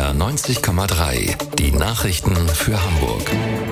NDR 90,3. Die Nachrichten für Hamburg.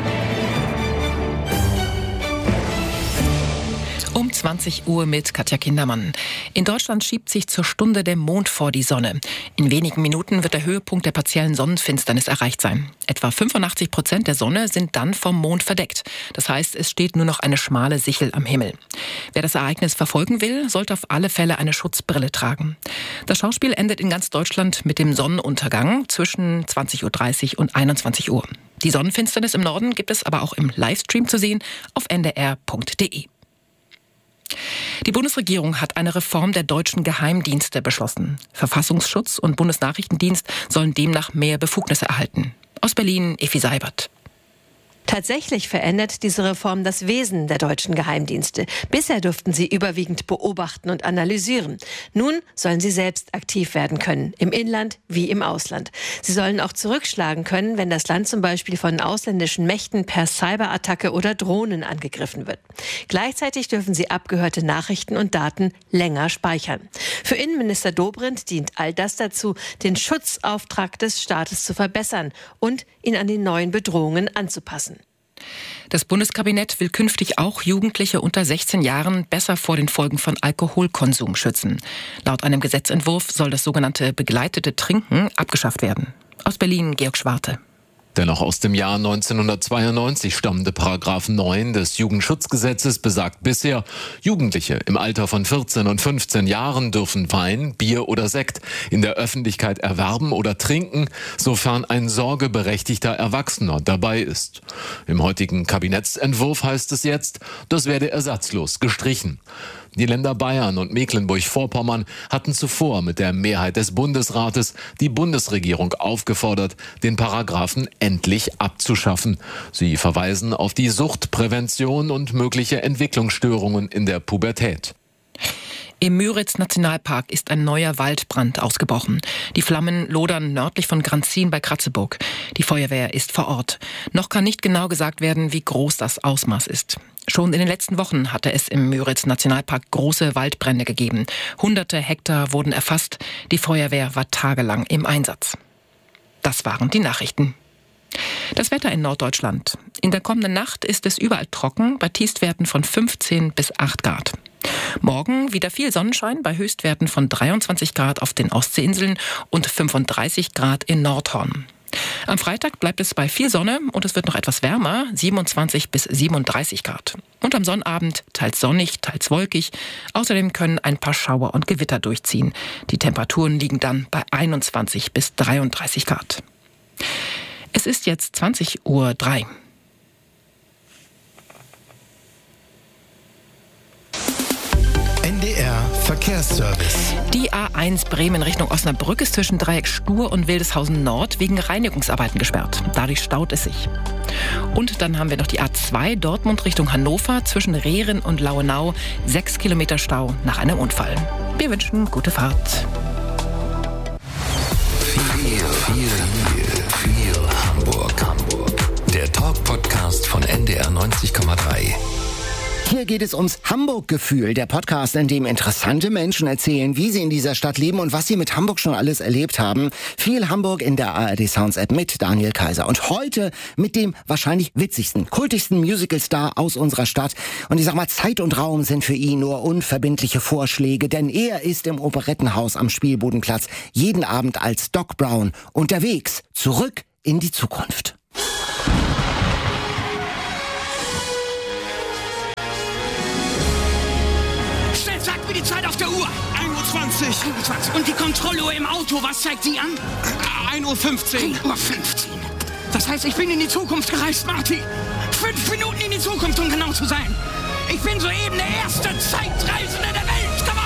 Um 20 Uhr mit Katja Kindermann. In Deutschland schiebt sich zur Stunde der Mond vor die Sonne. In wenigen Minuten wird der Höhepunkt der partiellen Sonnenfinsternis erreicht sein. Etwa 85% der Sonne sind dann vom Mond verdeckt. Das heißt, es steht nur noch eine schmale Sichel am Himmel. Wer das Ereignis verfolgen will, sollte auf alle Fälle eine Schutzbrille tragen. Das Schauspiel endet in ganz Deutschland mit dem Sonnenuntergang zwischen 20.30 Uhr und 21 Uhr. Die Sonnenfinsternis im Norden gibt es aber auch im Livestream zu sehen auf ndr.de. Die Bundesregierung hat eine Reform der deutschen Geheimdienste beschlossen. Verfassungsschutz und Bundesnachrichtendienst sollen demnach mehr Befugnisse erhalten. Aus Berlin, Effi Seibert. Tatsächlich verändert diese Reform das Wesen der deutschen Geheimdienste. Bisher durften sie überwiegend beobachten und analysieren. Nun sollen sie selbst aktiv werden können, im Inland wie im Ausland. Sie sollen auch zurückschlagen können, wenn das Land zum Beispiel von ausländischen Mächten per Cyberattacke oder Drohnen angegriffen wird. Gleichzeitig dürfen sie abgehörte Nachrichten und Daten länger speichern. Für Innenminister Dobrindt dient all das dazu, den Schutzauftrag des Staates zu verbessern und ihn an die neuen Bedrohungen anzupassen. Das Bundeskabinett will künftig auch Jugendliche unter 16 Jahren besser vor den Folgen von Alkoholkonsum schützen. Laut einem Gesetzentwurf soll das sogenannte begleitete Trinken abgeschafft werden. Aus Berlin, Georg Schwarte. Der noch aus dem Jahr 1992 stammende Paragraph 9 des Jugendschutzgesetzes besagt bisher, Jugendliche im Alter von 14 und 15 Jahren dürfen Wein, Bier oder Sekt in der Öffentlichkeit erwerben oder trinken, sofern ein sorgeberechtigter Erwachsener dabei ist. Im heutigen Kabinettsentwurf heißt es jetzt, das werde ersatzlos gestrichen. Die Länder Bayern und Mecklenburg-Vorpommern hatten zuvor mit der Mehrheit des Bundesrates die Bundesregierung aufgefordert, den Paragraphen endlich abzuschaffen. Sie verweisen auf die Suchtprävention und mögliche Entwicklungsstörungen in der Pubertät. Im Müritz-Nationalpark ist ein neuer Waldbrand ausgebrochen. Die Flammen lodern nördlich von Granzin bei Kratzeburg. Die Feuerwehr ist vor Ort. Noch kann nicht genau gesagt werden, wie groß das Ausmaß ist. Schon in den letzten Wochen hatte es im Müritz-Nationalpark große Waldbrände gegeben. Hunderte Hektar wurden erfasst. Die Feuerwehr war tagelang im Einsatz. Das waren die Nachrichten. Das Wetter in Norddeutschland. In der kommenden Nacht ist es überall trocken, bei Tiefstwerten von 15 bis 8 Grad. Morgen wieder viel Sonnenschein bei Höchstwerten von 23 Grad auf den Ostseeinseln und 35 Grad in Nordhorn. Am Freitag bleibt es bei viel Sonne und es wird noch etwas wärmer, 27 bis 37 Grad. Und am Sonnabend teils sonnig, teils wolkig. Außerdem können ein paar Schauer und Gewitter durchziehen. Die Temperaturen liegen dann bei 21 bis 33 Grad. Es ist jetzt 20.03 Uhr. NDR Verkehrsservice. Die A1 Bremen Richtung Osnabrück ist zwischen Dreieck Stur und Wildeshausen Nord wegen Reinigungsarbeiten gesperrt. Dadurch staut es sich. Und dann haben wir noch die A2 Dortmund Richtung Hannover zwischen Rehren und Lauenau. 6 Kilometer Stau nach einem Unfall. Wir wünschen gute Fahrt. Viel Hamburg. Der Talk-Podcast von NDR 90,3. Hier geht es ums Hamburg-Gefühl, der Podcast, in dem interessante Menschen erzählen, wie sie in dieser Stadt leben und was sie mit Hamburg schon alles erlebt haben. Viel Hamburg in der ARD Sounds App mit Daniel Kaiser. Und heute mit dem wahrscheinlich witzigsten, kultigsten Musicalstar aus unserer Stadt. Und ich sag mal, Zeit und Raum sind für ihn nur unverbindliche Vorschläge, denn er ist im Operettenhaus am Spielbodenplatz jeden Abend als Doc Brown unterwegs, zurück in die Zukunft. Sag mir die Zeit auf der Uhr. 1.20 Uhr. Und die Kontrolluhr im Auto, was zeigt sie an? 1.15 Uhr. 1.15 Uhr. Das heißt, ich bin in die Zukunft gereist, Marty. 5 Minuten in die Zukunft, um genau zu sein. Ich bin soeben der erste Zeitreisende der Welt geworden.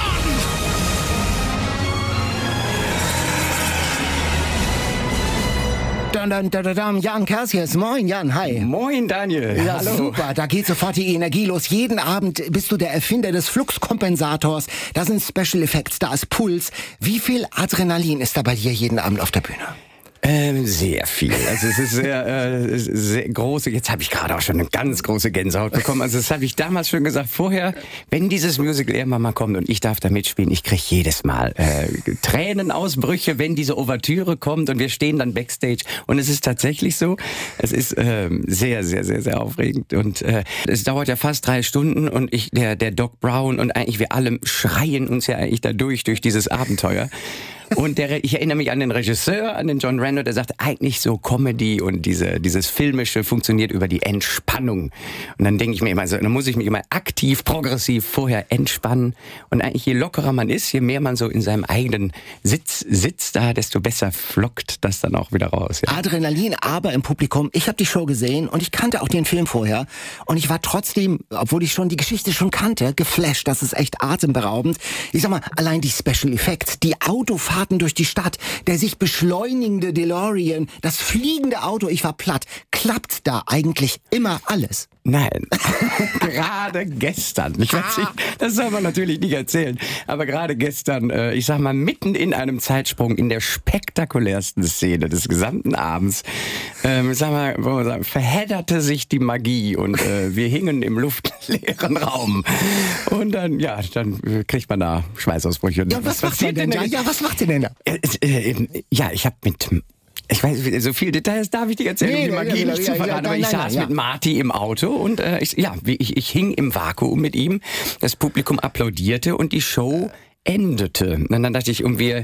Jan Kersius, moin Jan, hi. Moin Daniel. Ja, hallo. Super, da geht sofort die Energie los. Jeden Abend bist du der Erfinder des Fluxkompensators. Da sind Special Effects, da ist Puls. Wie viel Adrenalin ist da bei dir jeden Abend auf der Bühne? Sehr viel. Also es ist sehr große, jetzt habe ich gerade auch schon eine ganz große Gänsehaut bekommen. Also das habe ich damals schon gesagt, vorher, wenn dieses Musical irgendwann mal kommt und ich darf da mitspielen, ich kriege jedes Mal Tränenausbrüche, wenn diese Ouvertüre kommt und wir stehen dann Backstage. Und es ist tatsächlich so, es ist sehr, sehr, sehr, sehr aufregend. Und es dauert ja fast 3 Stunden und der Doc Brown und eigentlich wir alle schreien uns ja eigentlich da durch dieses Abenteuer. Und ich erinnere mich an den Regisseur, an den John Rando, der sagt, eigentlich so Comedy und dieses Filmische funktioniert über die Entspannung. Und dann denke ich mir immer, also, dann muss ich mich immer aktiv, progressiv vorher entspannen. Und eigentlich je lockerer man ist, je mehr man so in seinem eigenen Sitz da, desto besser flockt das dann auch wieder raus. Ja. Adrenalin, aber im Publikum. Ich habe die Show gesehen und ich kannte auch den Film vorher. Und ich war trotzdem, obwohl ich die Geschichte schon kannte, geflasht. Das ist echt atemberaubend. Ich sag mal, allein die Special Effects, die Autofahrten durch die Stadt, der sich beschleunigende DeLorean, das fliegende Auto, ich war platt. Klappt da eigentlich immer alles? Nein, gerade gestern, ich weiß nicht, das soll man natürlich nicht erzählen, aber gerade gestern, ich sag mal, mitten in einem Zeitsprung, in der spektakulärsten Szene des gesamten Abends, verhedderte sich die Magie und wir hingen im luftleeren Raum. Und dann kriegt man da Schweißausbrüche. Ja, was macht ihr denn da? Was macht ihr denn da? Ich weiß, so viele Details darf ich dir erzählen, um die Magie nicht zu verraten. Aber ich saß mit Marty im Auto und ich hing im Vakuum mit ihm. Das Publikum applaudierte und die Show endete. Und dann dachte ich,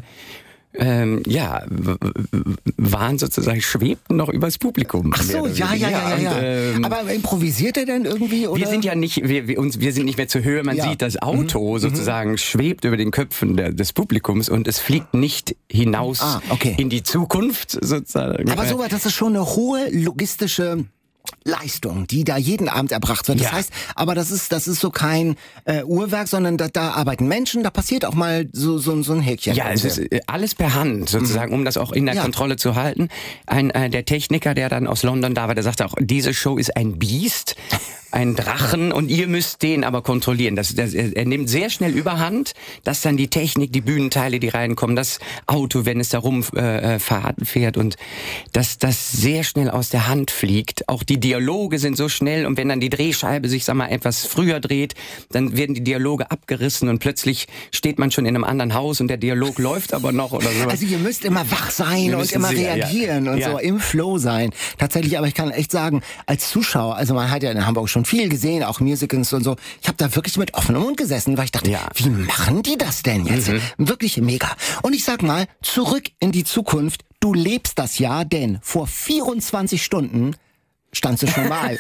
waren sozusagen, schwebten noch übers Publikum. Ach so, ja. Und, aber improvisiert er denn irgendwie? Oder? Wir sind ja nicht, wir sind nicht mehr zur Höhe. Man sieht, das Auto sozusagen schwebt über den Köpfen des Publikums und es fliegt nicht hinaus in die Zukunft sozusagen. Aber sogar, das ist schon eine hohe logistische Leistung, die da jeden Abend erbracht wird. Das heißt, aber das ist so kein Uhrwerk, sondern da arbeiten Menschen, da passiert auch mal so ein Häkchen. Ja, es ist alles per Hand sozusagen, um das auch in der Kontrolle zu halten. Der Techniker, der dann aus London da war, der sagte auch, diese Show ist ein Biest, ein Drachen und ihr müsst den aber kontrollieren. Er nimmt sehr schnell überhand, dass dann die Technik, die Bühnenteile, die reinkommen, das Auto, wenn es da rumfährt und dass das sehr schnell aus der Hand fliegt. Auch die Dialoge sind so schnell und wenn dann die Drehscheibe sich, etwas früher dreht, dann werden die Dialoge abgerissen und plötzlich steht man schon in einem anderen Haus und der Dialog läuft aber noch oder so. Also ihr müsst immer wach sein und immer reagieren und so im Flow sein. Tatsächlich, aber ich kann echt sagen, als Zuschauer, also man hat ja in Hamburg schon viel gesehen, auch Musicals und so. Ich habe da wirklich mit offenem Mund gesessen, weil ich dachte, wie machen die das denn jetzt? Wirklich mega. Und ich sag mal, zurück in die Zukunft, du lebst das ja, denn vor 24 Stunden standst du schon mal.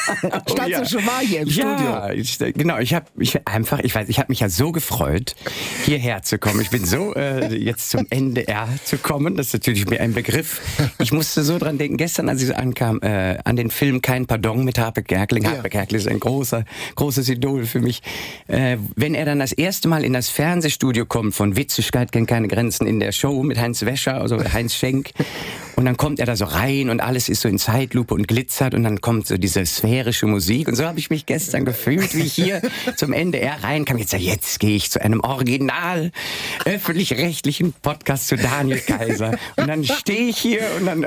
Du schon mal hier im Studio? Ja, genau. Ich habe mich ja so gefreut, hierher zu kommen. Ich bin so jetzt zum NDR zu kommen. Das ist natürlich mir ein Begriff. Ich musste so dran denken, gestern, als ich so ankam, an den Film Kein Pardon mit Harpe Kerkeling. Harpe Kerkeling ist ein großes Idol für mich. Wenn er dann das erste Mal in das Fernsehstudio kommt von Witzigkeit kennt keine Grenzen in der Show mit Heinz Wäscher, also Heinz Schenk. Und dann kommt er da so rein und alles ist so in Zeitlupe und glitzert und dann kommt so diese sphärische Musik und so habe ich mich gestern gefühlt, wie ich hier zum NDR reinkam. Jetzt gehe ich zu einem original öffentlich-rechtlichen Podcast zu Daniel Kaiser und dann stehe ich hier und dann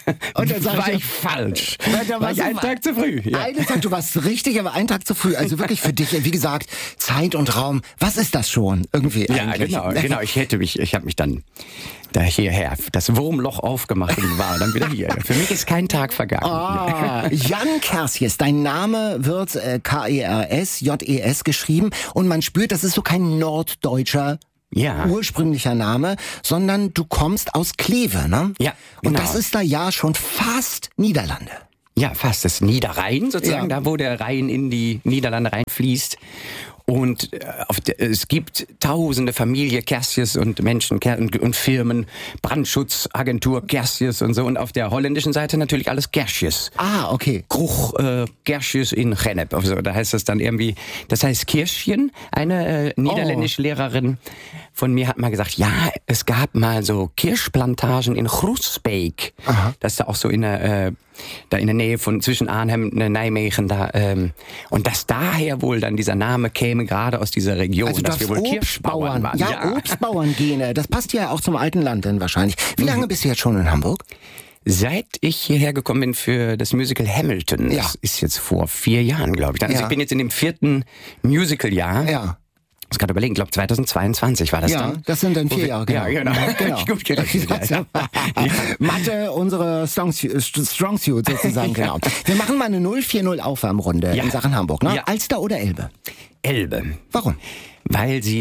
war ich falsch. War ich einen Tag zu früh. Ja. Einen Tag, du warst richtig, aber einen Tag zu früh. Also wirklich für dich, wie gesagt, Zeit und Raum. Was ist das schon? Irgendwie eigentlich. Ja, genau. Ich habe mich dann da hierher, das Wurmloch aufgemacht und war dann wieder hier. Für mich ist kein Tag vergangen. Jan Kersjes, dein Name wird Kersjes geschrieben und man spürt, das ist so kein norddeutscher ursprünglicher Name, sondern du kommst aus Kleve, ne? Ja, genau. Und das ist da ja schon fast Niederlande. Ja, fast das Niederrhein sozusagen, da wo der Rhein in die Niederlande reinfließt. Und es gibt tausende Familie Kersjes und Menschen und Firmen, Brandschutzagentur Kersjes und so. Und auf der holländischen Seite natürlich alles Kersjes. Ah, okay. Kruch Kersjes in Gennep. Also, da heißt das dann irgendwie, das heißt Kirschchen. Eine niederländische Lehrerin von mir hat mal gesagt, ja, es gab mal so Kirschplantagen in Groesbeek. Das ist da auch so in der da in der Nähe von zwischen Arnhem und Nijmegen da. Und dass daher wohl dann dieser Name käme, gerade aus dieser Region, Also dass wir wohl Kirschbauern waren. Ja, Obstbauerngene. Das passt ja auch zum alten Land dann wahrscheinlich. Wie lange bist du jetzt schon in Hamburg? Seit ich hierher gekommen bin für das Musical Hamilton, das ist jetzt vor 4 Jahren, glaube ich. Also ich bin jetzt in dem 4. Musical-Jahr. Ja. Ich muss gerade überlegen, ich glaube 2022 war das dann. Ja, das sind dann 4 Jahre, genau. Ja, genau. Gut gerechnet, ja. Mathe, unsere Strong Suit sozusagen, genau. Wir machen mal eine 040 Aufwärmrunde in Sachen Hamburg, ne? Ja. Alster oder Elbe? Elbe. Warum? Weil sie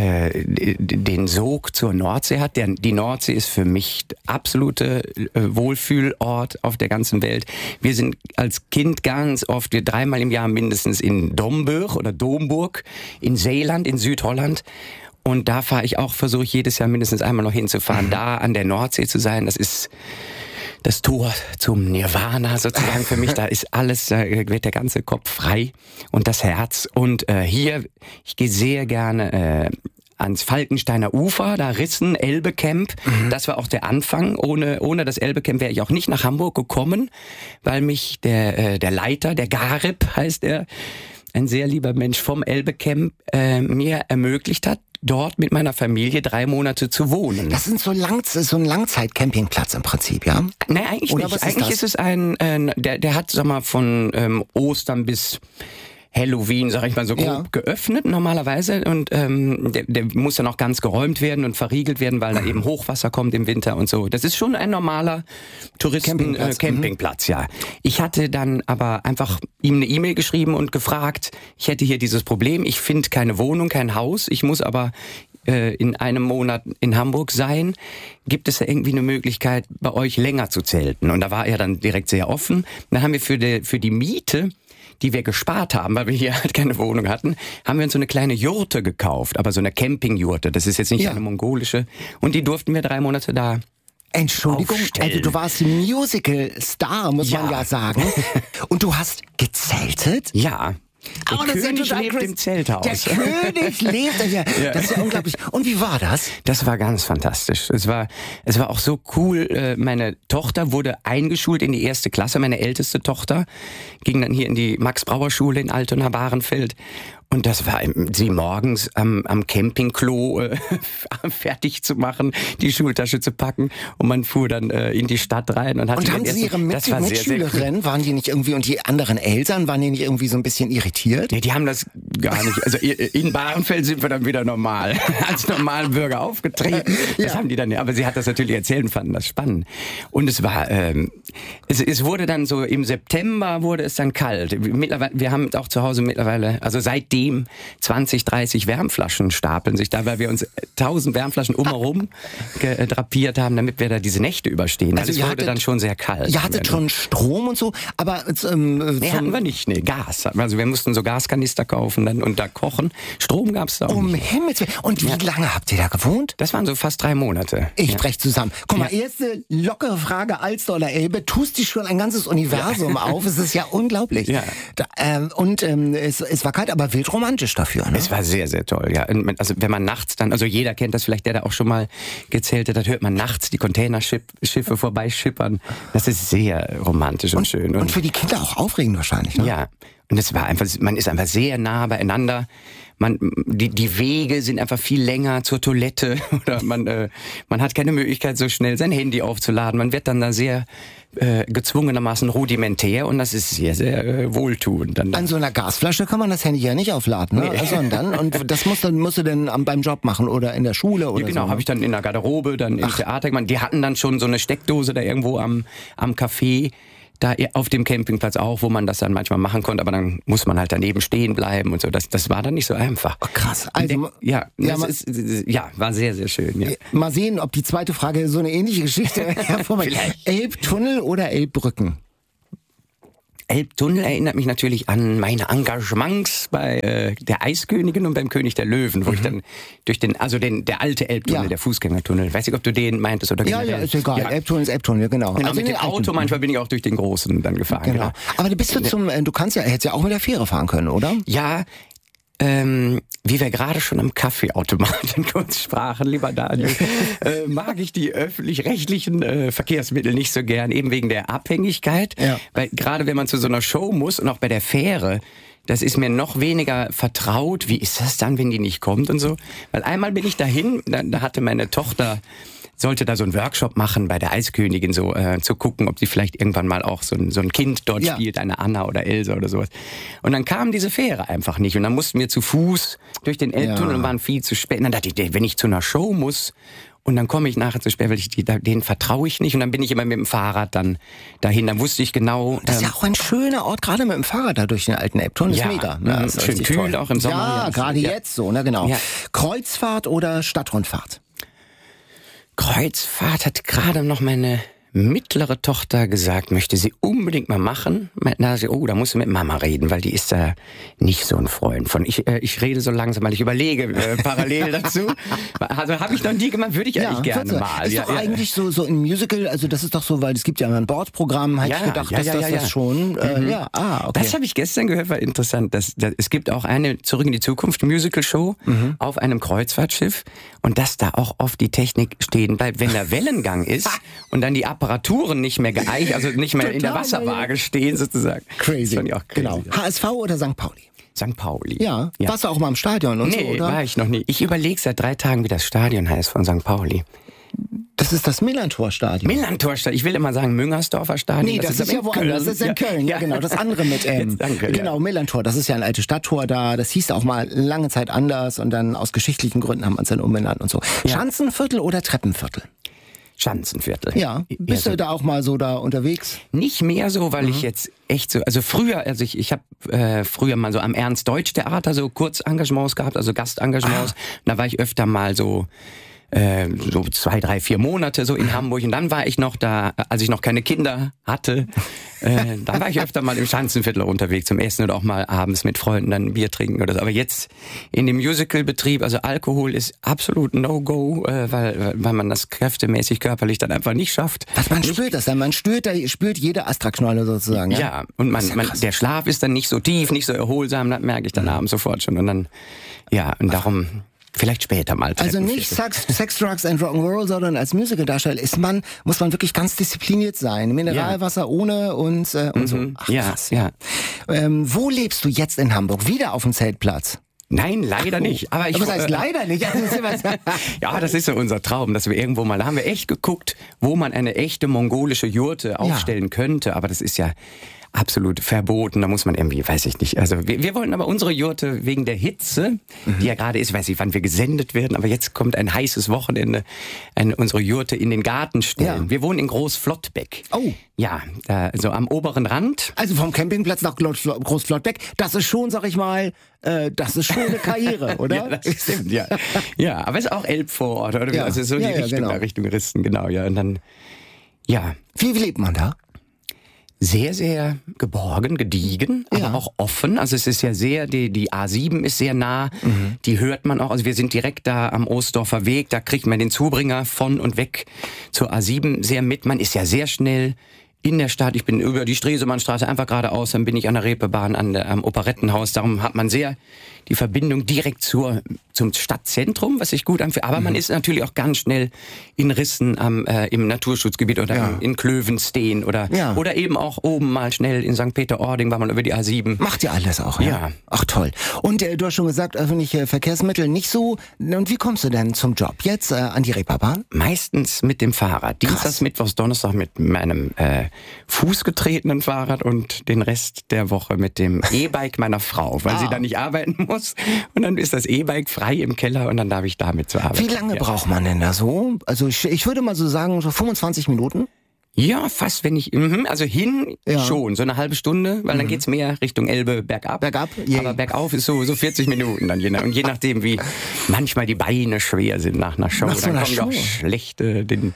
den Sog zur Nordsee hat. Die Nordsee ist für mich der absolute Wohlfühlort auf der ganzen Welt. Wir sind als Kind ganz oft, 3-mal im Jahr mindestens in Domburg oder Domburg, in Zeeland, in Südholland. Und da versuche ich jedes Jahr mindestens einmal noch hinzufahren. Da an der Nordsee zu sein, das ist das Tor zum Nirvana sozusagen für mich. Da ist alles, da wird der ganze Kopf frei und das Herz. Und hier, ich gehe sehr gerne ans Falkensteiner Ufer, da Rissen, Elbe-Camp. Das war auch der Anfang. Ohne das Elbe-Camp wäre ich auch nicht nach Hamburg gekommen, weil mich der Leiter, der Garib heißt er, ein sehr lieber Mensch vom Elbe-Camp, mir ermöglicht hat, dort mit meiner Familie 3 Monate zu wohnen. Das ist so ein Langzeit-Campingplatz im Prinzip, ja? Nein, eigentlich Oder nicht. was Eigentlich ist es der hat, sag mal, von Ostern bis Halloween, sag ich mal, so grob geöffnet normalerweise und der muss dann auch ganz geräumt werden und verriegelt werden, weil da eben Hochwasser kommt im Winter und so. Das ist schon ein normaler Campingplatz, ja. Ich hatte dann aber einfach ihm eine E-Mail geschrieben und gefragt, ich hätte hier dieses Problem, ich finde keine Wohnung, kein Haus, ich muss aber in einem Monat in Hamburg sein. Gibt es da irgendwie eine Möglichkeit, bei euch länger zu zelten? Und da war er dann direkt sehr offen. Dann haben wir für die Miete, die wir gespart haben, weil wir hier halt keine Wohnung hatten, haben wir uns so eine kleine Jurte gekauft, aber so eine Campingjurte. Das ist jetzt nicht eine mongolische. Und die durften wir 3 Monate da Entschuldigung, aufstellen. also du warst Musical-Star, muss man ja sagen. Und du hast gezeltet? Ja. Aber Der König lebt im Zelthaus. Der König lebt. Das ist ja unglaublich. Und wie war das? Das war ganz fantastisch. Es war auch so cool. Meine Tochter wurde eingeschult in die 1. Klasse. Meine älteste Tochter ging dann hier in die Max-Brauer-Schule in Altona-Bahrenfeld. Und das war sie morgens am Campingklo fertig zu machen, die Schultasche zu packen und man fuhr dann in die Stadt rein. Und haben sie ihre Mitschülerinnen, waren die nicht irgendwie, und die anderen Eltern, waren die nicht irgendwie so ein bisschen irritiert? Nee, die haben das gar nicht. Also in Bahrenfeld sind wir dann wieder normal, als normalen Bürger aufgetreten. Das haben die dann, aber sie hat das natürlich erzählt und fanden das spannend. Und es war, es wurde dann so, im September wurde es dann kalt. Mittlerweile, wir haben auch zu Hause mittlerweile, also seitdem 20, 30 Wärmflaschen stapeln sich da, weil wir uns 1000 Wärmflaschen umherum drapiert haben, damit wir da diese Nächte überstehen. Also es wurde dann schon sehr kalt. Ihr hattet schon Strom und so, aber nee, hatten wir nicht, nee, Gas. Also wir mussten so Gaskanister kaufen dann und da kochen. Strom gab's da auch nicht. Himmels Willen. Und wie lange habt ihr da gewohnt? Das waren so fast 3 Monate. Ich brech zusammen. Guck mal, erste lockere Frage, Alster oder Elbe, tust dich schon ein ganzes Universum auf. Es ist ja unglaublich. Ja. Es war kalt, aber wild romantisch dafür, ne? Es war sehr, sehr toll, ja. Also wenn man nachts dann, also jeder kennt das vielleicht, der da auch schon mal gezeltet hat, hört man nachts die Containerschiffe vorbeischippern. Das ist sehr romantisch und schön. Und für die Kinder auch aufregend wahrscheinlich, ne? Ja. Und es war einfach, man ist einfach sehr nah beieinander. Die Wege sind einfach viel länger zur Toilette oder man hat keine Möglichkeit, so schnell sein Handy aufzuladen. Man wird dann da sehr gezwungenermaßen rudimentär und das ist sehr, sehr wohltuend. An so einer Gasflasche kann man das Handy ja nicht aufladen, ne? Nee. Also und das musst du denn beim Job machen oder in der Schule oder so? Genau, habe ich dann in der Garderobe, dann im Theater gemacht. Die hatten dann schon so eine Steckdose da irgendwo am Café. Da auf dem Campingplatz auch, wo man das dann manchmal machen konnte, aber dann muss man halt daneben stehen bleiben und so. Das war dann nicht so einfach. Oh, krass. Also, war sehr, sehr schön. Ja. Mal sehen, ob die zweite Frage so eine ähnliche Geschichte hervormacht. Elbtunnel oder Elbbrücken? Elbtunnel erinnert mich natürlich an meine Engagements bei der Eiskönigin und beim König der Löwen, wo ich dann durch der alte Elbtunnel, der Fußgängertunnel, weiß nicht, ob du den meintest oder generell. Ja, ist egal. Ja. Elbtunnel ist Elbtunnel, genau. Also mit dem Auto manchmal bin ich auch durch den großen dann gefahren. Genau. Aber du bist hättest ja auch mit der Fähre fahren können, oder? Ja. Wie wir gerade schon am Kaffeeautomaten kurz sprachen, lieber Daniel, mag ich die öffentlich-rechtlichen Verkehrsmittel nicht so gern, eben wegen der Abhängigkeit. Ja. Weil gerade wenn man zu so einer Show muss und auch bei der Fähre, das ist mir noch weniger vertraut. Wie ist das dann, wenn die nicht kommt und so? Weil einmal bin ich dahin, da hatte meine Tochter, sollte da so einen Workshop machen bei der Eiskönigin, so zu gucken, ob sie vielleicht irgendwann mal auch so ein Kind dort spielt, eine Anna oder Elsa oder sowas. Und dann kam diese Fähre einfach nicht. Und dann mussten wir zu Fuß durch den Elbtunnel und waren viel zu spät. Und dann dachte ich, wenn ich zu einer Show muss und dann komme ich nachher zu spät, weil denen vertraue ich nicht. Und dann bin ich immer mit dem Fahrrad dann dahin. Dann wusste ich genau. Das ist ja auch ein schöner Ort, gerade mit dem Fahrrad da durch den alten Elbtunnel. Ist mega. Ja, ist schön kühl, toll. Auch im Sommer. Ja, gerade jetzt so, ne, genau. Ja. Kreuzfahrt oder Stadtrundfahrt? Kreuzfahrt hat gerade noch meine mittlere Tochter gesagt, möchte sie unbedingt mal machen. Da musst du mit Mama reden, weil die ist da nicht so ein Freund von. Ich rede so langsam, weil ich überlege parallel dazu. Also habe ich noch nie gemacht, würde ich eigentlich gerne mal. Ist doch eigentlich so ein Musical, also das ist doch so, weil es gibt ja ein Bordprogramm, hätte ich gedacht, dass das schon. Okay. Das habe ich gestern gehört, war interessant. Es gibt auch eine Zurück in die Zukunft Musical-Show auf einem Kreuzfahrtschiff und dass da auch oft die Technik stehen bleibt, wenn der Wellengang ist und dann die Apparaturen nicht mehr geeicht, also nicht mehr in der Wasserwaage stehen sozusagen. Crazy. Das auch crazy. Genau. HSV oder St. Pauli? St. Pauli. Ja. Warst du auch mal im Stadion und so, oder? Nee, war ich noch nie. Ich überlege seit 3 Tagen, wie das Stadion heißt von St. Pauli. Das ist das Millantor-Stadion. Millantor-Stadion. Ich will immer sagen Müngersdorfer Stadion. Nee, das ist ja woanders. Das ist in Köln. Ja, genau. Das andere mit M. Danke. Genau, Millantor. Das ist ja ein altes Stadttor da. Das hieß auch mal lange Zeit anders und dann aus geschichtlichen Gründen haben wir es dann umbenannt und so. Ja. Schanzenviertel oder Treppenviertel? Schanzenviertel. Ja, bist du da auch mal so da unterwegs? Nicht mehr so, weil ich jetzt echt so, also früher, ich habe früher mal so am Ernst-Deutsch-Theater so Kurzengagements gehabt, also Gastengagements. Da war ich öfter mal so 2, 3, 4 Monate so in Hamburg und dann war ich noch da, als ich noch keine Kinder hatte, dann war ich öfter mal im Schanzenviertel unterwegs zum Essen oder auch mal abends mit Freunden dann ein Bier trinken oder so. Aber jetzt in dem Musicalbetrieb, also Alkohol ist absolut No-Go, weil man das kräftemäßig körperlich dann einfach nicht schafft. Man spürt das dann, man spürt jede Astra-Knolle sozusagen. Ja, und der Schlaf ist dann nicht so tief, nicht so erholsam, das merke ich dann abends sofort schon und dann, und darum... Vielleicht später mal. Also nicht Sex, Drugs and Rock'n'Roll, sondern als Musicaldarsteller muss man wirklich ganz diszipliniert sein. Mineralwasser ohne und so. Ach, krass. Ja. Wo lebst du jetzt in Hamburg? Wieder auf dem Zeltplatz? Nein, leider nicht. Aber was heißt leider nicht? Ja, das ist so unser Traum, dass wir irgendwo mal, da haben wir echt geguckt, wo man eine echte mongolische Jurte aufstellen könnte. Aber das ist ja absolut verboten, da muss man irgendwie, weiß ich nicht. Also wir wollten aber unsere Jurte wegen der Hitze, die ja gerade ist, weiß ich, wann wir gesendet werden, aber jetzt kommt ein heißes Wochenende, unsere Jurte in den Garten stellen. Ja. Wir wohnen in Großflottbeck. Oh. Ja, da, so am oberen Rand. Also vom Campingplatz nach Großflottbeck, das ist schon, sag ich mal, das ist schon eine Karriere, oder? Ja, das stimmt, ja. Ja, aber es ist auch Elbvorort, oder? Ja. Also so die Richtung, genau. Richtung Risten, genau, ja. Und dann, ja. Wie lebt man da? Sehr, sehr geborgen, gediegen, aber auch offen. Also es ist ja sehr, die A7 ist sehr nah, die hört man auch. Also wir sind direkt da am Ostdorfer Weg, da kriegt man den Zubringer von und weg zur A7 sehr mit. Man ist ja sehr schnell in der Stadt. Ich bin über die Stresemannstraße einfach geradeaus, dann bin ich an der Reeperbahn am Operettenhaus. Darum hat man sehr die Verbindung direkt zum Stadtzentrum, was sich gut anfühlt. Aber man ist natürlich auch ganz schnell in Rissen im Naturschutzgebiet oder in Klövenstein oder eben auch oben mal schnell in St. Peter-Ording, war man über die A7. Macht ihr alles auch, ja? Ach toll. Und du hast schon gesagt, öffentliche Verkehrsmittel nicht so. Und wie kommst du denn zum Job? Jetzt an die Reeperbahn? Meistens mit dem Fahrrad. Dienstags, Mittwochs, Donnerstag mit meinem fußgetretenen Fahrrad und den Rest der Woche mit dem E-Bike meiner Frau, weil sie da nicht arbeiten muss. Und dann ist das E-Bike frei im Keller und dann darf ich damit zur Arbeit. Wie lange braucht man denn da so? Also ich würde mal so sagen, so 25 Minuten? Ja, fast, wenn ich, also hin schon, so eine halbe Stunde, weil dann geht's mehr Richtung Elbe bergab. Aber bergauf ist so 40 Minuten dann, und je nachdem, wie manchmal die Beine schwer sind nach einer Show, dann kommen auch schlechte, den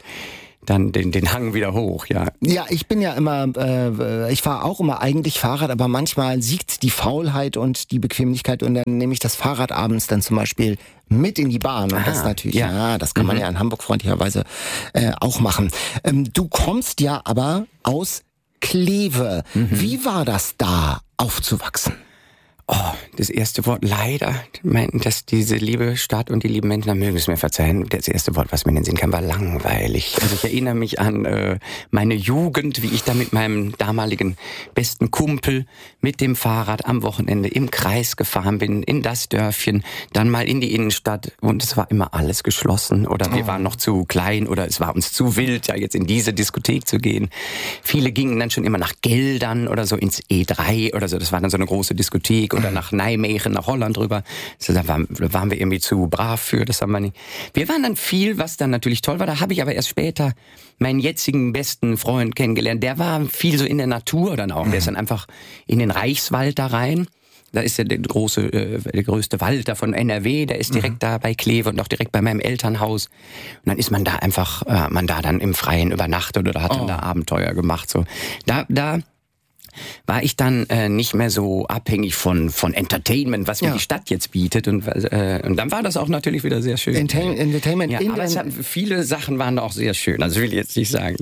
Hang wieder hoch, ja. Ja, ich bin ja immer, ich fahre auch immer eigentlich Fahrrad, aber manchmal siegt die Faulheit und die Bequemlichkeit und dann nehme ich das Fahrrad abends dann zum Beispiel mit in die Bahn. Und das ist natürlich, das kann man ja in Hamburg freundlicherweise auch machen. Du kommst ja aber aus Kleve. Wie war das da aufzuwachsen? Das erste Wort leider, dass diese liebe Stadt und die lieben Menschen, da mögen es mir verzeihen, das erste Wort, was mir in den Sinn kam, war langweilig. Also ich erinnere mich an meine Jugend, wie ich da mit meinem damaligen besten Kumpel mit dem Fahrrad am Wochenende im Kreis gefahren bin, in das Dörfchen, dann mal in die Innenstadt und es war immer alles geschlossen oder wir waren noch zu klein oder es war uns zu wild, ja jetzt in diese Diskothek zu gehen. Viele gingen dann schon immer nach Geldern oder so ins E3 oder so, das war dann so eine große Diskothek oder nach Nijmegen, nach Holland rüber. Also da waren wir irgendwie zu brav für, das haben wir nicht. Wir waren dann viel, was dann natürlich toll war, da habe ich aber erst später meinen jetzigen besten Freund kennengelernt. Der war viel so in der Natur dann auch. Der ist dann einfach in den Reichswald da rein. Da ist ja der größte Wald da von NRW, der ist direkt da bei Kleve und auch direkt bei meinem Elternhaus. Und dann ist man da einfach, man da dann im Freien übernachtet oder hat dann da Abenteuer gemacht. So, da war ich dann nicht mehr so abhängig von Entertainment, was mir die Stadt jetzt bietet. Und dann war das auch natürlich wieder sehr schön. Entertainment. Ja, aber viele Sachen waren da auch sehr schön. Also will ich jetzt nicht sagen.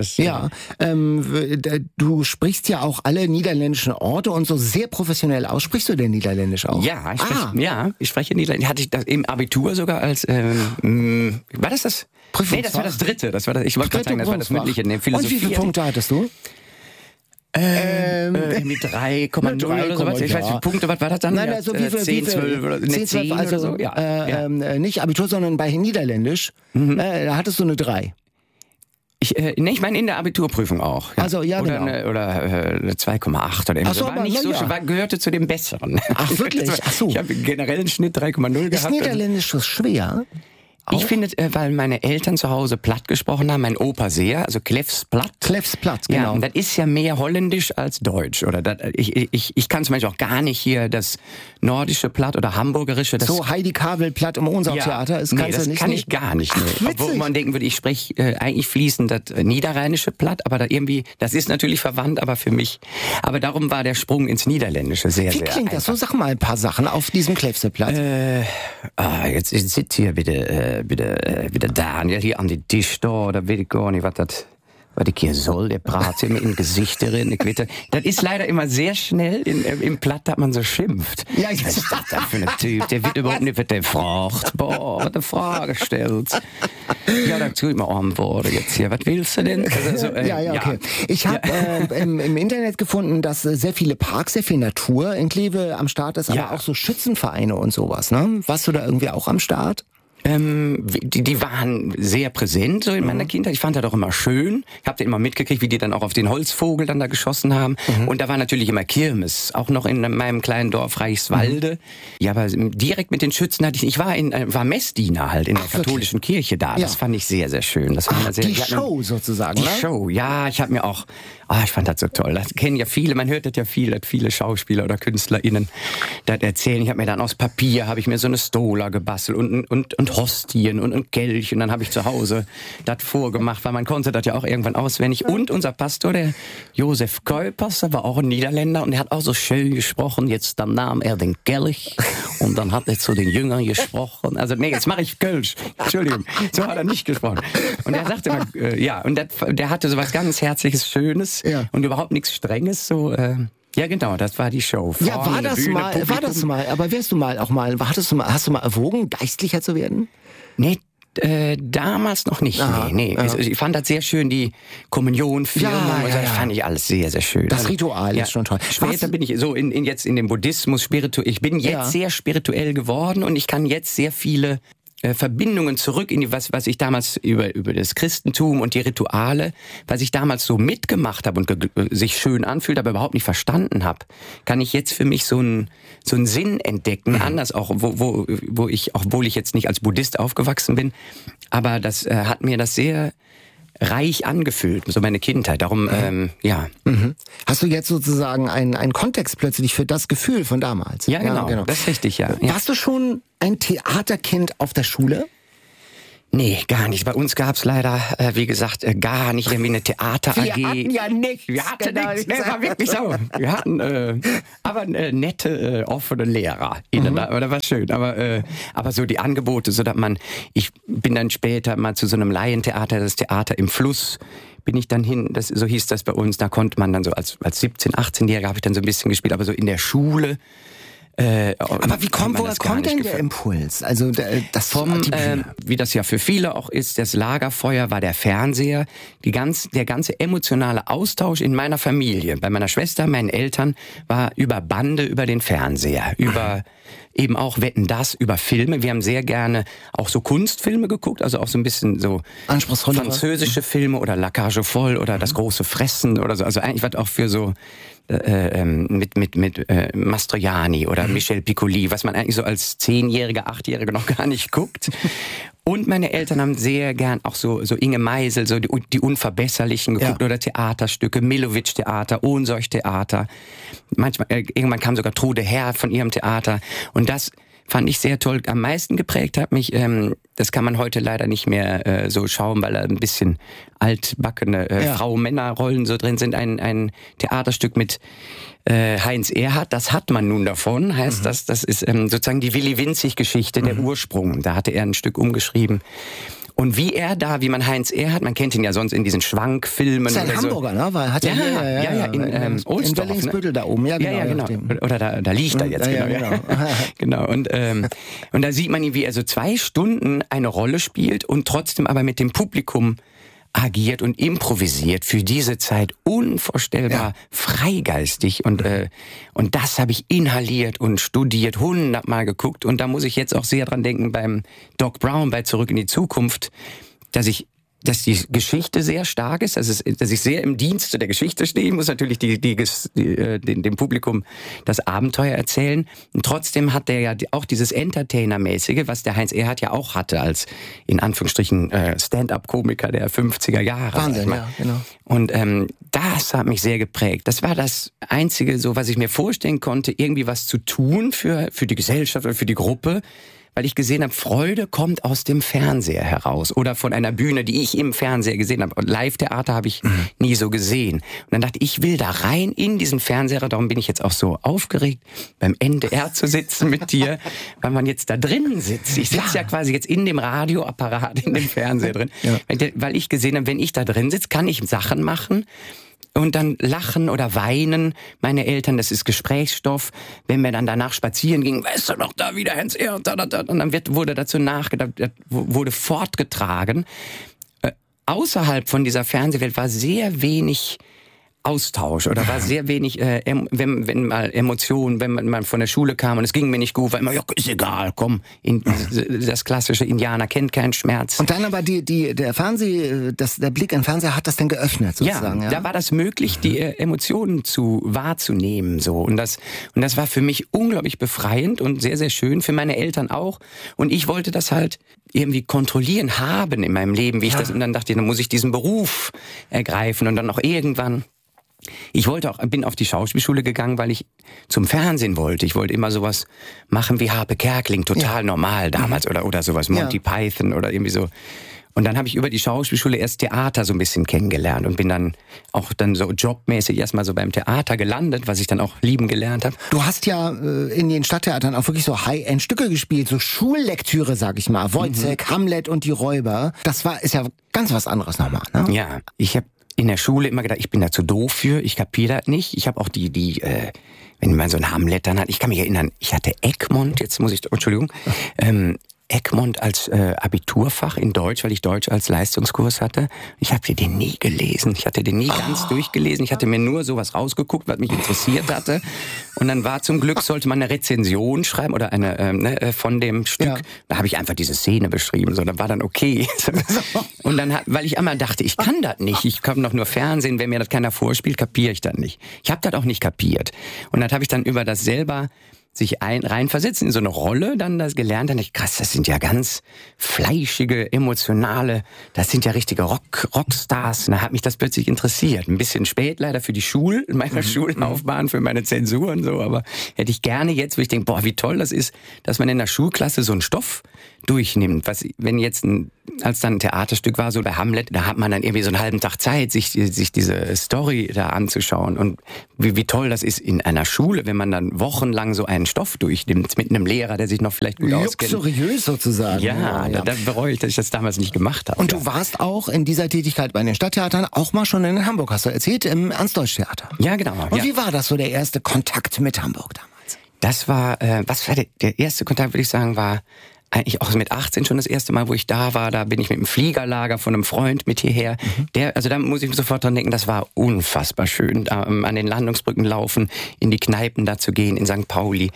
Du sprichst ja auch alle niederländischen Orte und so sehr professionell aus. Sprichst du denn Niederländisch auch? Ja, ich spreche Niederländisch. Hatte ich das im Abitur sogar als, war das? Nee, das war das dritte. Ich wollte gerade sagen, das war das mündliche. Und wie viele Punkte hattest du? Mit 3,0 oder sowas. Ich weiß nicht, Punkte, was war das dann? Nein, also wie viel? 10, 12 oder 10 also, oder so? Ja. Nicht Abitur, sondern bei Niederländisch. Da hattest du eine 3. Ich meine in der Abiturprüfung auch. Ja. Also, ja, oder genau. Oder 2,8 oder irgendwas. War nicht so, gehörte zu den Besseren. Ach, wirklich? Ach so. Ich habe generell einen Schnitt 3,0 gehabt. Ist Niederländisch so schwer? Ich finde, weil meine Eltern zu Hause platt gesprochen haben, mein Opa sehr, also Klefsplatt. Klefsplatt, genau. Ja, und das ist ja mehr holländisch als deutsch. Oder ich kann zum Beispiel auch gar nicht hier das nordische Platt oder hamburgerische. Das so Heidi Kabel Platt im Ohnsorg-Theater. Das kann ich gar nicht. Nee. Obwohl man denken würde, ich spreche eigentlich fließend das niederrheinische Platt, aber da irgendwie, das ist natürlich verwandt, aber für mich. Aber darum war der Sprung ins Niederländische sehr, sehr Wie klingt das? So sag mal ein paar Sachen auf diesem Klefsplatt. Jetzt sitzt hier wieder Daniel hier an die Tisch da, oder weiß ich gar nicht, was ich hier soll, der pratet mir in Gesicht drin, ich weiß, das ist leider immer sehr schnell, im Platt, dass man so schimpft. Ja, was ist das da für ein Typ, der wird überhaupt nicht, was der fragt, was der Frage stellt. Ja, da tue ich mir Antworten jetzt hier, was willst du denn? Also, okay. Ich habe im Internet gefunden, dass sehr viele Parks, sehr viel Natur in Kleve am Start ist, aber auch so Schützenvereine und sowas, ne? Warst du da irgendwie auch am Start? Die waren sehr präsent so in meiner Kindheit. Ich fand das auch immer schön. Ich habe da immer mitgekriegt, wie die dann auch auf den Holzvogel dann da geschossen haben. Und da war natürlich immer Kirmes, auch noch in meinem kleinen Dorf Reichswalde. Ja, aber direkt mit den Schützen hatte ich war Messdiener halt in der katholischen Kirche da. Das fand ich sehr, sehr schön. Das war die Show sozusagen, Die Show, ja. Ich habe mir auch, ich fand das so toll. Das kennen ja viele, man hört das ja viel, dass viele Schauspieler oder KünstlerInnen das erzählen. Ich habe mir dann aus Papier, habe ich mir so eine Stola gebastelt und Hostien und Kelch, und dann habe ich zu Hause das vorgemacht, weil man konnte das ja auch irgendwann auswendig. Und unser Pastor, der Josef Kuipers, der war auch ein Niederländer und der hat auch so schön gesprochen. Jetzt dann nahm er den Kelch und dann hat er zu den Jüngern gesprochen. Also nee, jetzt mache ich Kölsch. Entschuldigung, so hat er nicht gesprochen. Und er sagte immer, und der hatte so was ganz Herzliches, Schönes und überhaupt nichts Strenges, so. Ja, genau, das war die Show. Ja, war das mal, aber hast du mal erwogen, Geistlicher zu werden? Nee, damals noch nicht. Nee. Also, ich fand das sehr schön, die Kommunionfirmen. Das fand ich alles sehr, sehr schön. Das Ritual ist schon toll. Später bin ich so jetzt in dem Buddhismus ich bin jetzt sehr spirituell geworden und ich kann jetzt sehr viele Verbindungen zurück in was ich damals über das Christentum und die Rituale, was ich damals so mitgemacht habe und sich schön anfühlt, aber überhaupt nicht verstanden habe, kann ich jetzt für mich so einen Sinn entdecken, anders auch, wo ich, obwohl ich jetzt nicht als Buddhist aufgewachsen bin, aber das hat mir das sehr reich angefühlt, so meine Kindheit. Darum, Hast du jetzt sozusagen einen Kontext plötzlich für das Gefühl von damals? Ja, genau. Das ist richtig, ja. Warst du schon ein Theaterkind auf der Schule? Nee, gar nicht. Bei uns gab's leider, wie gesagt, gar nicht irgendwie eine Theater-AG. Wir hatten ja nichts. Wir hatten nichts. Nee, war wirklich so. Wir hatten aber nette, offene LehrerInnen. Aber das war schön. Aber so die Angebote, so dass ich bin dann später mal zu so einem Laientheater, das Theater im Fluss, bin ich dann hin, so hieß das bei uns, da konnte man dann so als 17-, 18-Jähriger habe ich dann so ein bisschen gespielt, aber so in der Schule Aber woher kommt denn der Impuls? Also das wie das ja für viele auch ist, das Lagerfeuer war der Fernseher, der ganze emotionale Austausch in meiner Familie, bei meiner Schwester, meinen Eltern, war über Bande, über den Fernseher, über eben auch Wetten, das, über Filme. Wir haben sehr gerne auch so Kunstfilme geguckt, also auch so ein bisschen so französische Filme oder La Cage aux Folles oder Das große Fressen oder so. Also eigentlich was auch für so mit Mastroianni oder Michel Piccoli, was man eigentlich so als 10-Jähriger, 8-Jähriger noch gar nicht guckt. Und meine Eltern haben sehr gern auch so Inge Meisel, so die Unverbesserlichen geguckt oder Theaterstücke, Milovic-Theater, Ohnsorg-Theater. Manchmal, irgendwann kam sogar Trude Herr von ihrem Theater. Und das fand ich sehr toll. Am meisten geprägt hat mich, das kann man heute leider nicht mehr so schauen, weil da ein bisschen altbackene Frau-Männer-Rollen so drin sind. Ein Theaterstück mit Heinz Erhardt, das hat man nun davon, heißt das ist sozusagen die Willy-Winzig-Geschichte, der Ursprung. Da hatte er ein Stück umgeschrieben. Und wie man Heinz Erhardt, man kennt ihn ja sonst in diesen Schwankfilmen. Das ist ein Hamburger, ne? Weil hat in Ohlsdorf, in Wellingsbüttel da oben. Ja, genau. Oder da liegt er jetzt, genau. Genau. Und da sieht man ihn, wie er so 2 Stunden eine Rolle spielt und trotzdem aber mit dem Publikum agiert und improvisiert, für diese Zeit unvorstellbar freigeistig und das habe ich inhaliert und studiert, 100-mal geguckt und da muss ich jetzt auch sehr dran denken beim Doc Brown bei Zurück in die Zukunft, dass die Geschichte sehr stark ist, dass ich sehr im Dienste der Geschichte stehe. Ich muss natürlich dem Publikum das Abenteuer erzählen. Und trotzdem hat der ja auch dieses Entertainer-mäßige, was der Heinz Erhardt ja auch hatte als, in Anführungsstrichen, Stand-up-Komiker der 50er Jahre. Wahnsinn, ja, genau. Und das hat mich sehr geprägt. Das war das Einzige, so was ich mir vorstellen konnte, irgendwie was zu tun für die Gesellschaft oder für die Gruppe, weil ich gesehen habe, Freude kommt aus dem Fernseher heraus oder von einer Bühne, die ich im Fernseher gesehen habe. Live-Theater habe ich nie so gesehen. Und dann dachte ich, will da rein in diesen Fernseher, darum bin ich jetzt auch so aufgeregt, beim NDR zu sitzen mit dir, weil man jetzt da drin sitzt. Ich sitze ja quasi jetzt in dem Radioapparat, in dem Fernseher drin, weil ich gesehen habe, wenn ich da drin sitze, kann ich Sachen machen, und dann lachen oder weinen meine Eltern, das ist Gesprächsstoff. Wenn wir dann danach spazieren gingen, weißt du noch, da wieder Heinz Erhardt, und dann wurde dazu nachgedacht, wurde fortgetragen. Außerhalb von dieser Fernsehwelt war sehr wenig Austausch oder war sehr wenig, wenn mal Emotionen, wenn man von der Schule kam und es ging mir nicht gut, war immer, ja, ist egal, komm, das klassische Indianer kennt keinen Schmerz. Und dann aber der Blick in den Fernseher hat das dann geöffnet sozusagen. Ja, da war das möglich, die Emotionen wahrzunehmen, so. Und das war für mich unglaublich befreiend und sehr, sehr schön, für meine Eltern auch. Und ich wollte das halt irgendwie kontrollieren haben in meinem Leben, wie ich das, und dann dachte ich, dann muss ich diesen Beruf ergreifen und dann auch irgendwann. Ich bin auf die Schauspielschule gegangen, weil ich zum Fernsehen wollte. Ich wollte immer sowas machen wie Harpe Kerkeling, total normal damals, oder sowas, Monty Python oder irgendwie so. Und dann habe ich über die Schauspielschule erst Theater so ein bisschen kennengelernt und bin dann auch so jobmäßig erstmal so beim Theater gelandet, was ich dann auch lieben gelernt habe. Du hast ja in den Stadttheatern auch wirklich so High-End-Stücke gespielt, so Schullektüre, sag ich mal. Wojciech, Hamlet und die Räuber. Ist ja ganz was anderes nochmal, ne? Ja, ich habe in der Schule immer gedacht, ich bin da zu doof für, ich kapiere das nicht. Ich habe auch wenn man so ein Hamlet dann hat, ich kann mich erinnern, ich hatte Egmont, Egmont als Abiturfach in Deutsch, weil ich Deutsch als Leistungskurs hatte. Ich habe den nie gelesen. Ich hatte den nie ganz durchgelesen. Ich hatte mir nur sowas rausgeguckt, was mich interessiert hatte. Und dann sollte man eine Rezension schreiben oder eine von dem Stück. Ja. Da habe ich einfach diese Szene beschrieben. So, da war dann okay. Und dann, weil ich einmal dachte, ich kann das nicht. Ich kann doch nur Fernsehen. Wenn mir das keiner vorspielt, kapiere ich das nicht. Ich habe das auch nicht kapiert. Und dann habe ich dann über das selber sich reinversetzen in so eine Rolle, dann das gelernt, dann krass, das sind ja ganz fleischige, emotionale, das sind ja richtige Rockstars. Und da hat mich das plötzlich interessiert. Ein bisschen spät leider für die meine Schullaufbahn, für meine Zensur und so, aber hätte ich gerne jetzt, wo ich denke, boah, wie toll das ist, dass man in der Schulklasse so einen Stoff durchnimmt. Als dann ein Theaterstück war, so bei Hamlet, da hat man dann irgendwie so einen halben Tag Zeit, sich diese Story da anzuschauen. Und wie toll das ist in einer Schule, wenn man dann wochenlang so einen Stoff durchnimmt mit einem Lehrer, der sich noch vielleicht gut auskennt. Luxuriös sozusagen. Ja, da bereue ich, dass ich das damals nicht gemacht habe. Und du warst auch in dieser Tätigkeit bei den Stadttheatern auch mal schon in Hamburg, hast du erzählt, im Ernst-Deutsch-Theater. Ja, genau. Und wie war das so, der erste Kontakt mit Hamburg damals? Das war, was war der erste Kontakt, würde ich sagen, war eigentlich auch mit 18 schon das erste Mal, wo ich da war. Da bin ich mit dem Fliegerlager von einem Freund mit hierher. Da muss ich sofort dran denken, das war unfassbar schön. Da, an den Landungsbrücken laufen, in die Kneipen da zu gehen, in St. Pauli.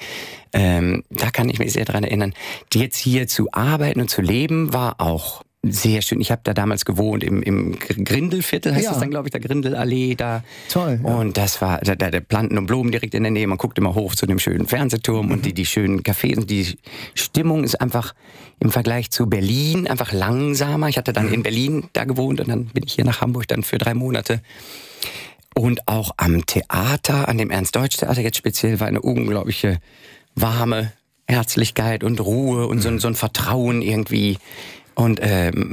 Da kann ich mich sehr dran erinnern. Jetzt hier zu arbeiten und zu leben, war auch sehr schön. Ich habe da damals gewohnt im Grindelviertel, heißt das dann, glaube ich, der Grindelallee da. Toll. Ja. Und das war da Planten und Blumen direkt in der Nähe. Man guckt immer hoch zu dem schönen Fernsehturm und die schönen Cafés. Und die Stimmung ist einfach im Vergleich zu Berlin einfach langsamer. Ich hatte dann in Berlin da gewohnt und dann bin ich hier nach Hamburg dann für 3 Monate. Und auch am Theater, an dem Ernst-Deutsch-Theater jetzt speziell, war eine unglaubliche warme Herzlichkeit und Ruhe und so ein Vertrauen irgendwie. Und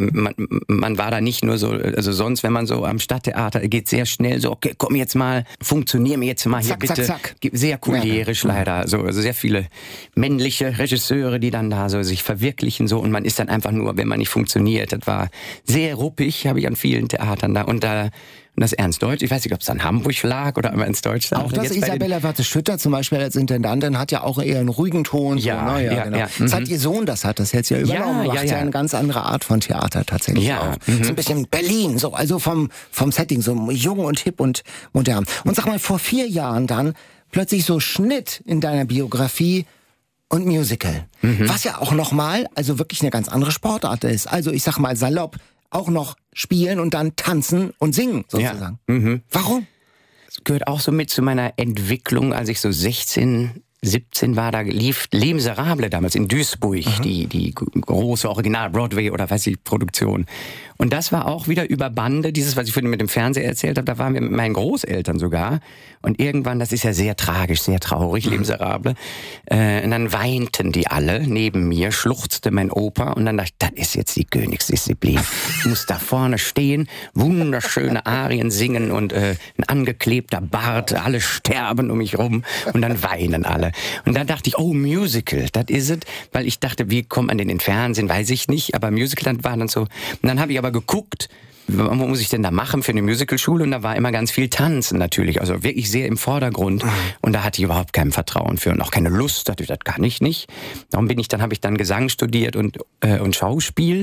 man war da nicht nur so, also sonst, wenn man so am Stadttheater geht sehr schnell so, okay, komm jetzt mal, funktionier mir jetzt mal hier zack, bitte. zack, zack. Sehr cholerisch leider, so, also sehr viele männliche Regisseure, die dann da so sich verwirklichen so und man ist dann einfach nur, wenn man nicht funktioniert. Das war sehr ruppig, habe ich an vielen Theatern da und das Ernst-Deutsch, ich weiß nicht, ob es an Hamburg lag oder am Ernst-Deutsch. Auch das Isabella Warte-Schütter zum Beispiel als Intendantin hat ja auch eher einen ruhigen Ton. Ja, so, ja, genau. ja. Das hat ihr Sohn, das hat das jetzt ja übernommen. Macht ja eine ganz andere Art von Theater tatsächlich auch. So ein bisschen Berlin, so, also vom Setting, so jung und hip und modern. Und sag mal, vor 4 Jahren dann plötzlich so Schnitt in deiner Biografie und Musical. Was ja auch nochmal, also wirklich eine ganz andere Sportart ist. Also ich sag mal salopp, auch noch spielen und dann tanzen und singen sozusagen. Ja. Warum? Das gehört auch so mit zu meiner Entwicklung, als ich so 16, 17 war, da lief Les Miserables damals in Duisburg, die große Original-Broadway oder weiß ich, Produktion. Und das war auch wieder über Bande, dieses, was ich vorhin mit dem Fernseher erzählt habe, da waren wir mit meinen Großeltern sogar. Und irgendwann, das ist ja sehr tragisch, sehr traurig, Les Miserables. Und dann weinten die alle neben mir, schluchzte mein Opa und dann dachte ich, das ist jetzt die Königsdisziplin. Ich muss da vorne stehen, wunderschöne Arien singen und ein angeklebter Bart, alle sterben um mich rum und dann weinen alle. Und dann dachte ich, oh, Musical, das is it. Weil ich dachte, wie kommt man denn in den Fernsehen, weiß ich nicht. Aber Musical, das war dann so. Und dann habe ich aber geguckt, was muss ich denn da machen für eine Musicalschule? Und da war immer ganz viel Tanzen natürlich, also wirklich sehr im Vordergrund. Und da hatte ich überhaupt kein Vertrauen für und auch keine Lust, das kann ich nicht. Darum habe ich dann Gesang studiert und Schauspiel.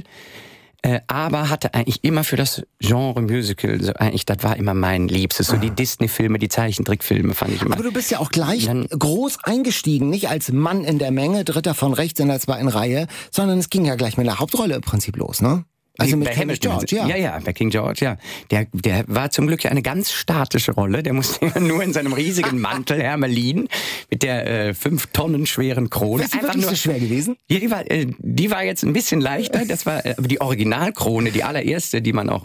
Aber hatte eigentlich immer für das Genre Musical, so eigentlich, das war immer mein Liebstes. So die Disney-Filme, die Zeichentrickfilme fand ich immer. Aber du bist ja auch gleich groß eingestiegen, nicht als Mann in der Menge, Dritter von rechts in der 2. Reihe, sondern es ging ja gleich mit der Hauptrolle im Prinzip los, ne? Also mit King George, ja. Ja, bei King George, ja. Der war zum Glück ja eine ganz statische Rolle. Der musste ja nur in seinem riesigen Mantel Hermelin mit der 5 Tonnen schweren Krone. Ist die wirklich so schwer gewesen? Ja, die war jetzt ein bisschen leichter. Das war die Originalkrone, die allererste, die man auch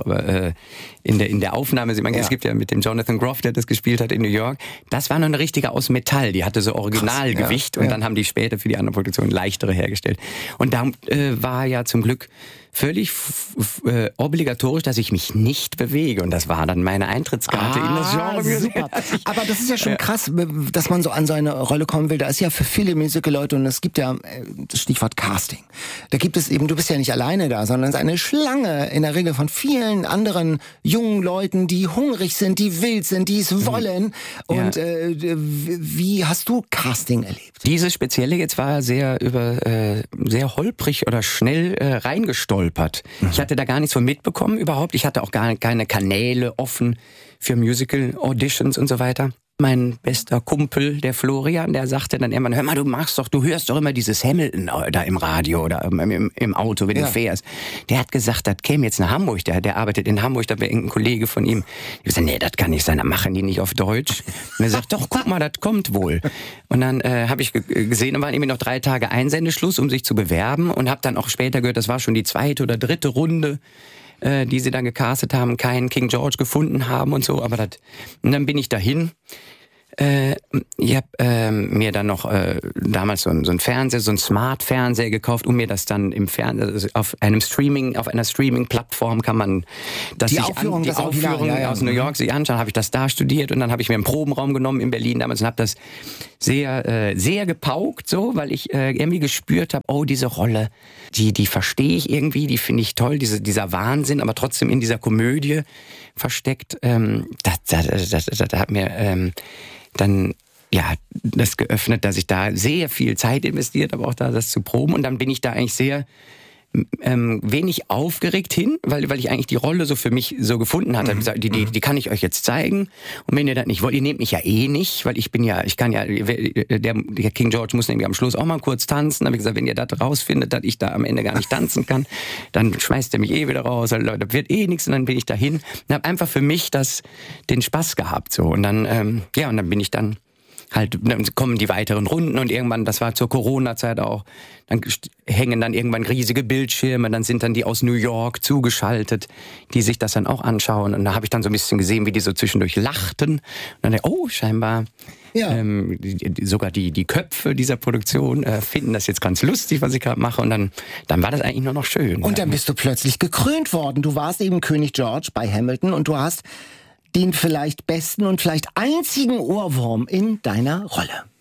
in der Aufnahme sieht. Es gibt ja mit dem Jonathan Groff, der das gespielt hat in New York. Das war noch eine richtige aus Metall. Die hatte so Originalgewicht. Krass, und dann haben die später für die andere Produktion leichtere hergestellt. Und da war ja zum Glück völlig obligatorisch, dass ich mich nicht bewege. Und das war dann meine Eintrittskarte in das Genre. Super. Aber das ist ja schon krass, dass man so an so eine Rolle kommen will. Da ist ja für viele Musical-Leute, und es gibt ja das Stichwort Casting. Da gibt es eben, du bist ja nicht alleine da, sondern es ist eine Schlange in der Regel von vielen anderen jungen Leuten, die hungrig sind, die wild sind, die es wollen. Und wie hast du Casting erlebt? Dieses Spezielle jetzt war sehr holprig oder schnell reingestolpert. Ich hatte da gar nichts von mitbekommen überhaupt. Ich hatte auch gar keine Kanäle offen für Musical-Auditions und so weiter. Mein bester Kumpel, der Florian, der sagte dann irgendwann, hör mal, du hörst doch immer dieses Hamilton da im Radio oder im Auto, wenn du fährst. Der hat gesagt, das käme jetzt nach Hamburg, der arbeitet in Hamburg, da wäre irgendein Kollege von ihm. Ich gesagt, nee, das kann nicht sein, da machen die nicht auf Deutsch. Und er sagt, doch, guck mal, das kommt wohl. Und dann habe ich gesehen, da waren irgendwie noch 3 Tage Einsendeschluss, um sich zu bewerben und habe dann auch später gehört, das war schon die 2. oder 3. Runde, die sie dann gecastet haben, keinen King George gefunden haben und so, aber und dann bin ich dahin. Ich habe mir dann noch damals so ein Fernseher, so ein Smart-Fernseher gekauft, um mir das dann im Fernsehen, auf einer Streaming-Plattform kann man das die Aufführung aus New York sich anschauen. Habe ich das da studiert und dann habe ich mir einen Probenraum genommen in Berlin damals und habe das sehr, sehr gepaukt, so, weil ich irgendwie gespürt habe, oh, diese Rolle, die verstehe ich irgendwie, die finde ich toll, dieser Wahnsinn, aber trotzdem in dieser Komödie versteckt. Das hat mir dann das geöffnet, dass ich da sehr viel Zeit investiert habe, auch da das zu proben. Und dann bin ich da eigentlich sehr wenig aufgeregt hin, weil ich eigentlich die Rolle so für mich so gefunden hatte. Die kann ich euch jetzt zeigen. Und wenn ihr das nicht wollt, ihr nehmt mich ja eh nicht, weil der King George muss nämlich am Schluss auch mal kurz tanzen. Da habe ich gesagt, wenn ihr das rausfindet, dass ich da am Ende gar nicht tanzen kann, dann schmeißt ihr mich eh wieder raus. Also, Leute, das wird eh nichts. Und dann bin ich dahin und habe einfach für mich den Spaß gehabt. So. Und dann, und dann bin ich dann dann kommen die weiteren Runden und irgendwann, das war zur Corona-Zeit auch, dann hängen dann irgendwann riesige Bildschirme, dann sind dann die aus New York zugeschaltet, die sich das dann auch anschauen. Und da habe ich dann so ein bisschen gesehen, wie die so zwischendurch lachten. Und dann scheinbar sogar die Köpfe dieser Produktion finden das jetzt ganz lustig, was ich gerade mache. Und dann war das eigentlich nur noch schön. Und dann bist du plötzlich gekrönt worden. Du warst eben König George bei Hamilton und du hast den vielleicht besten und vielleicht einzigen Ohrwurm in deiner Rolle.